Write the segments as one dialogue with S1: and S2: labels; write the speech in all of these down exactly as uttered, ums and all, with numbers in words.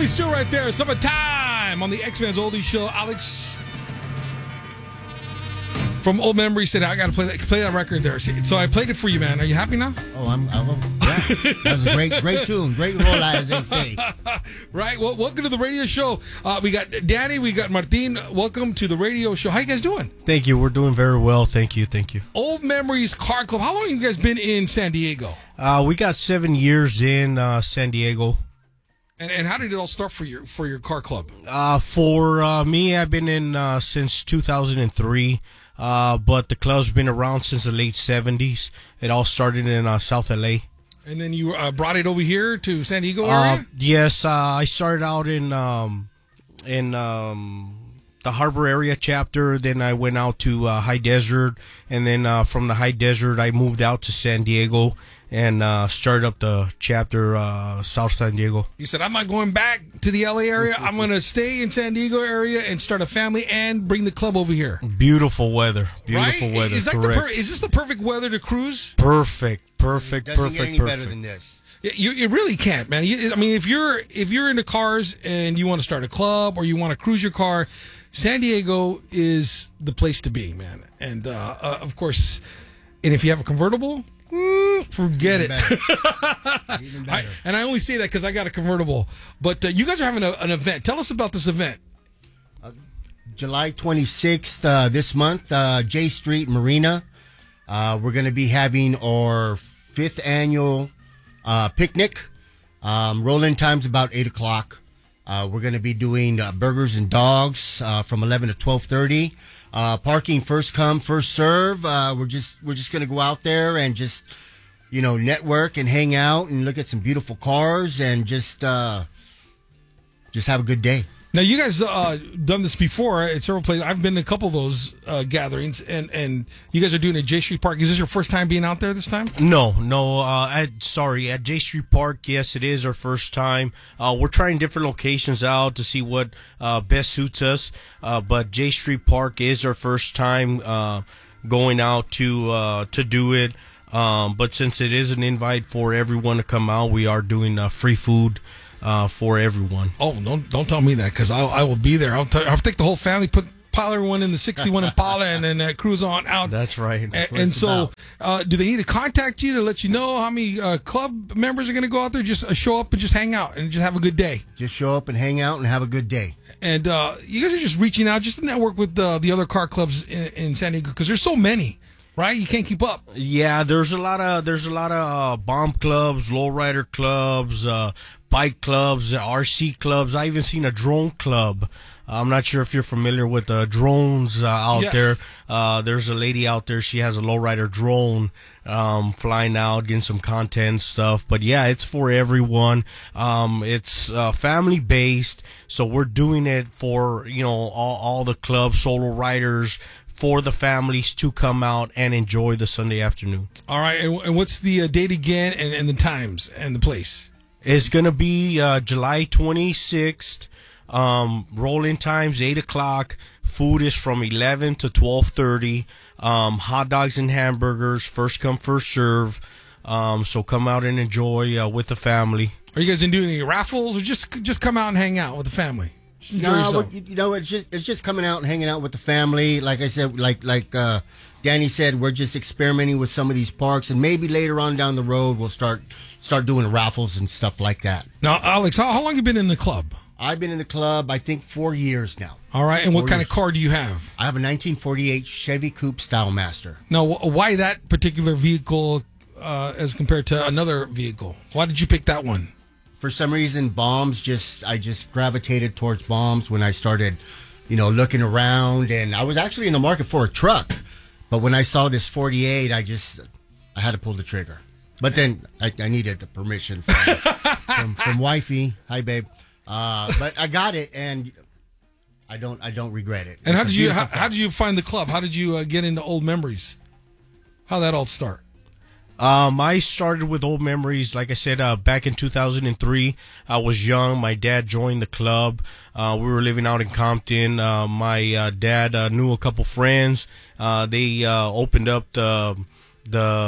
S1: Billy Steele right there. Summertime on the X-Men's Oldies Show. Alex from Old Memory said, I got to play that, play that record there. So I played it for you, man. Are you happy now?
S2: Oh, I'm, I'm yeah. That was a great, great tune. Great roll, as they say.
S1: Right. Well, welcome to the radio show. Uh, we got Danny. We got Martin. Welcome to the radio show. How you guys doing?
S3: Thank you. We're doing very well. Thank you. Thank you.
S1: Old Memories Car Club. How long have you guys been in San Diego?
S3: Uh, we got seven years in uh, San Diego.
S1: And and how did it all start for your for your car club?
S3: Uh, for uh, me, I've been in uh, since two thousand three. Uh, but the club's been around since the late seventies. It all started in uh, South L A.
S1: And then you uh, brought it over here to San Diego area?
S3: Uh, yes, uh, I started out in um, in um, the Harbor area chapter. Then I went out to uh, High Desert, and then uh, from the High Desert, I moved out to San Diego and uh, started up the chapter uh, South San Diego.
S1: You said, I'm not going back to the L A area. I'm going to stay in San Diego area and start a family and bring the club over here.
S3: Beautiful weather. Beautiful
S1: right?
S3: weather.
S1: Is, that
S3: correct.
S1: the per- is this the perfect weather to cruise?
S3: Perfect. Perfect.
S2: Doesn't
S3: perfect.
S2: get any
S3: perfect.
S2: better than this.
S1: You, you really can't, man. You, I mean, if you're if you're into cars and you want to start a club or you want to cruise your car, San Diego is the place to be, man. And uh, uh, of course, and if you have a convertible, mm, forget
S2: Even
S1: it.
S2: better. Even better.
S1: I, and I only say that because I got a convertible. But uh, you guys are having a, an event. Tell us about this event.
S2: Uh, July twenty-sixth, uh, this month, uh, J Street Marina. Uh, we're going to be having our fifth annual uh, picnic. Um, roll-in time's about eight o'clock. Uh, we're going to be doing uh, burgers and dogs uh, from eleven to twelve thirty. Uh, parking first come, first serve. Uh, we're just we're just going to go out there and just, you know, network and hang out and look at some beautiful cars and just uh, just have a good day.
S1: Now, you guys uh done this before at several places. I've been to a couple of those uh, gatherings, and, and you guys are doing it at J Street Park. Is this your first time being out there this time?
S3: No, no. Uh, at, sorry, at J Street Park, yes, it is our first time. Uh, we're trying different locations out to see what uh, best suits us. Uh, but J Street Park is our first time uh, going out to uh, to do it. Um, but since it is an invite for everyone to come out, we are doing uh, free food. Uh, for everyone.
S1: Oh, don't don't tell me that, because I I will be there. I'll, t- I'll take the whole family, put pile everyone in the sixty-one Impala, and then uh, cruise on out.
S3: That's right. That's
S1: and and so, uh, do they need to contact you to let you know how many uh, club members are going to go out there? Just uh, show up and just hang out and just have a good day.
S2: Just show up and hang out and have a good day.
S1: And uh, you guys are just reaching out just to network with uh, the other car clubs in, in San Diego, because there's so many. Right, you can't keep up.
S3: Yeah, there's a lot of there's a lot of uh, bomb clubs, lowrider clubs, uh, bike clubs, R C clubs. I even seen a drone club. I'm not sure if you're familiar with the drones uh, out
S1: Yes.
S3: there. Uh, there's a lady out there. She has a lowrider drone um, flying out, getting some content and stuff. But yeah, it's for everyone. Um, it's uh, family based, so we're doing it for you know all, all the clubs, solo riders, for the families to come out and enjoy the Sunday afternoon.
S1: All right, and, and what's the uh, date again, and, and the times and the place?
S3: It's going to be uh, July twenty-sixth. Um, roll-in times, eight o'clock. Food is from eleven to twelve thirty. Um, hot dogs and hamburgers, first come, first serve. Um, so come out and enjoy uh, with the family.
S1: Are you guys doing any raffles, or just just come out and hang out with the family? Just enjoy
S2: No,
S1: yourself.
S2: we're- you know, it's just it's just coming out and hanging out with the family. Like I said, like like uh, Danny said, we're just experimenting with some of these parks, and maybe later on down the road we'll start start doing raffles and stuff like that.
S1: Now, Alex, how, how long have you been in the club?
S2: I've been in the club, I think, four years now.
S1: All right, and what
S2: Four
S1: kind
S2: years.
S1: of car do you have?
S2: I have a nineteen forty-eight Chevy Coupe Style Master.
S1: Now, wh- why that particular vehicle uh, as compared to another vehicle? Why did you pick that one?
S2: For some reason, bombs just I just gravitated towards bombs when I started, you know, looking around, and I was actually in the market for a truck, but when I saw this forty-eight, I just I had to pull the trigger. But then I, I needed the permission from, from, from wifey. Hi, babe. Uh, but I got it, and I don't I don't regret it.
S1: And
S2: It's
S1: how
S2: a
S1: did you
S2: beautiful
S1: how,
S2: car.
S1: how did you find the club? How did you uh, get into Old Memories? How did that all start?
S3: Um, I started with Old Memories, like I said, uh, back in two thousand three. I was young. My dad joined the club. Uh, we were living out in Compton. Uh, my uh, dad uh, knew a couple friends. Uh, they uh, opened up the the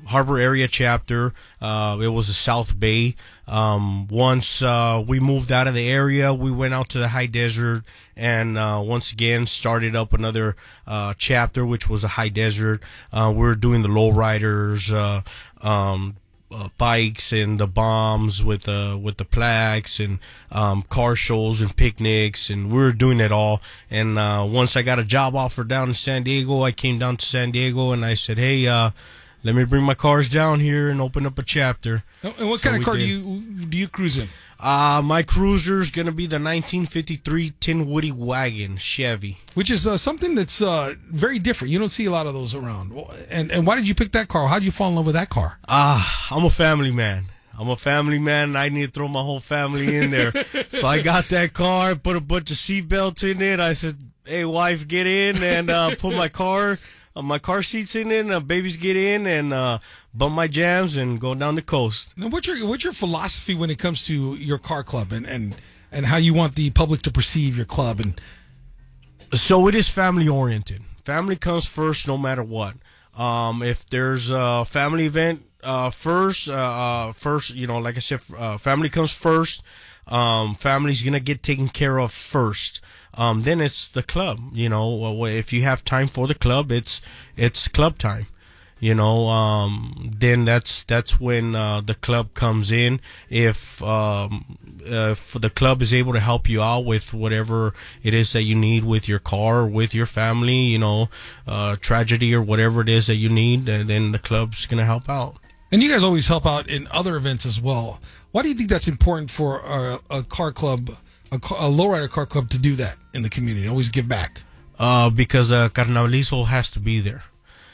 S3: Harbor area chapter. Uh, it was the South Bay. Um, once uh, we moved out of the area, we went out to the high desert and uh, once again started up another uh, chapter, which was a high desert. Uh, we were doing the lowriders, uh, um, uh, bikes, and the bombs with the with the plaques, and um, car shows and picnics, and we were doing it all. And uh, once I got a job offer down in San Diego, I came down to San Diego and I said, "Hey, uh, let me bring my cars down here and open up a chapter."
S1: And what
S3: So
S1: kind of
S3: we
S1: car do
S3: did.
S1: you do you cruise in?
S3: Uh, my cruiser's gonna be the nineteen fifty-three Tin Woody wagon Chevy.
S1: Which is uh, something that's uh, very different. You don't see a lot of those around. And and why did you pick that car? How did you fall in love with that car?
S3: Ah, I'm a family man. I'm a family man, and I need to throw my whole family in there. So I got that car, put a bunch of seatbelts in it. I said, "Hey, wife, get in," and uh, put my car, uh, my car seats in it. And, uh, babies get in, and uh, bump my jams and go down the coast.
S1: Now, what's your what's your philosophy when it comes to your car club and, and, and how you want the public to perceive your club? And
S3: So it is family oriented. Family comes first, no matter what. Um, if there's a family event uh, first, uh, uh, first, you know, like I said, uh, family comes first. Um, family's gonna get taken care of first. Um, then it's the club. You know, if you have time for the club, it's it's club time. You know, um, then that's that's when uh, the club comes in. If um, uh, if the club is able to help you out with whatever it is that you need with your car, or with your family, you know, uh, tragedy or whatever it is that you need, uh, then the club's gonna help out.
S1: and you guys always help out in other events as well. Why do you think that's important for a, a car club, a, car, a lowrider car club, to do that in the community? Always give back.
S3: Uh, because uh, Carnavalizo has to be there.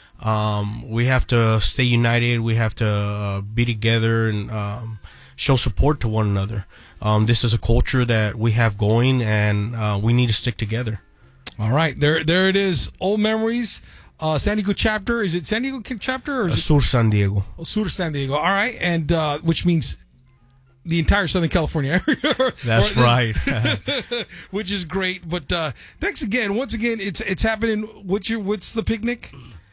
S3: Um, we have to stay united. We have to uh, be together and um, show support to one another. Um, this is a culture that we have going, and uh, we need to stick together.
S1: All right, there, there it is. Old memories. Uh, San Diego chapter. Is it San Diego chapter or is
S3: Uh,
S1: it
S3: Sur San Diego.
S1: oh, Sur San Diego? All right, and uh, which means the entire Southern California area.
S3: That's
S1: Or-
S3: right.
S1: which is great. But uh, thanks again. Once again, it's it's happening. What's your what's the picnic?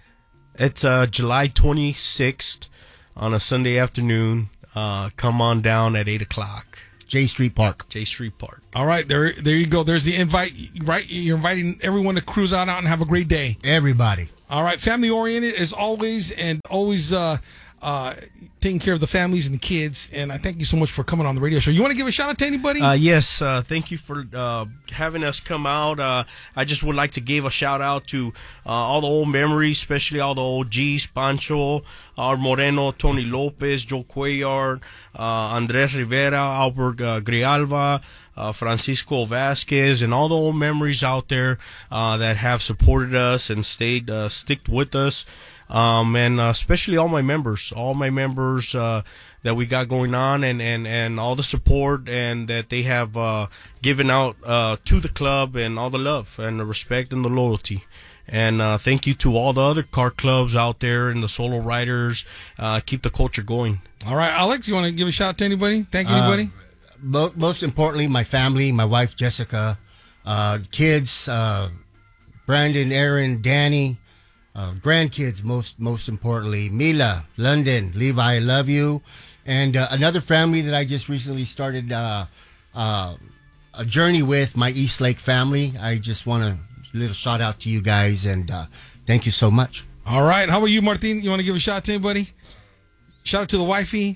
S3: It's uh, July twenty-sixth on a Sunday afternoon. Uh, come on down at eight o'clock.
S2: J Street Park.
S3: J Street Park.
S1: All right, there there you go. There's the invite. Right, you're inviting everyone to cruise on out and have a great day.
S2: Everybody.
S1: All right, family oriented as always, and always uh, uh, taking care of the families and the kids. And I thank you so much for coming on the radio show. You want to give a shout out to anybody?
S3: Uh, yes, uh, thank you for uh, having us come out. Uh, I just would like to give a shout out to uh, all the old memories, especially all the O Gs, Pancho, our Moreno, Tony Lopez, Joe Cuellar, uh, Andres Rivera, Albert uh, Grijalva, uh, Francisco Vasquez, and all the old memories out there uh, that have supported us and stayed, uh, sticked with us. Um, and uh, especially all my members, all my members uh, that we got going on, and, and, and all the support and that they have uh, given out uh, to the club, and all the love and the respect and the loyalty. And uh, thank you to all the other car clubs out there and the solo riders. Uh, keep the culture going.
S1: All right, Alex, you want to give a shout out to anybody? Thank anybody?
S2: Uh, mo- most importantly, my family, my wife Jessica, uh, kids, uh, Brandon, Aaron, Danny, uh, grandkids. Most most importantly, Mila, London, Levi, I love you, and uh, another family that I just recently started uh, uh, a journey with, my East Lake family. I just want a little shout out to you guys, and uh, thank you so much.
S1: All right, how about you, Martin? You want to give a shout out to anybody? Shout out to the wifey.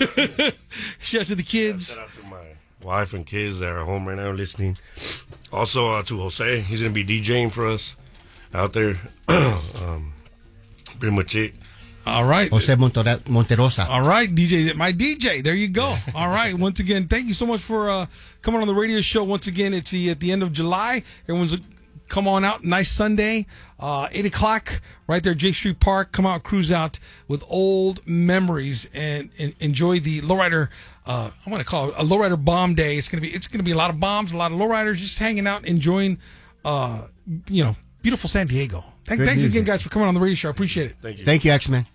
S1: Shout out to the kids.
S4: Shout out to my wife and kids that are home right now listening. Also uh, to Jose, he's gonna be DJing for us out there. um, pretty much it.
S1: All right.
S2: Jose Montero- Monterosa.
S1: All right, D J, my D J. There you go. All right. Once again, thank you so much for uh, coming on the radio show. Once again, it's the, at the end of July. Everyone's come on out. Nice Sunday, uh, eight o'clock, right there, J Street Park. Come out, cruise out with old memories, and, and enjoy the lowrider. Uh, I want to call it a lowrider bomb day. It's gonna be it's gonna be a lot of bombs, a lot of lowriders just hanging out, enjoying, uh, you know, beautiful San Diego. Thank,
S2: Good
S1: thanks
S2: music.
S1: again, guys, for coming on the radio show. I appreciate it.
S4: Thank you.
S2: Thank you, X-Men.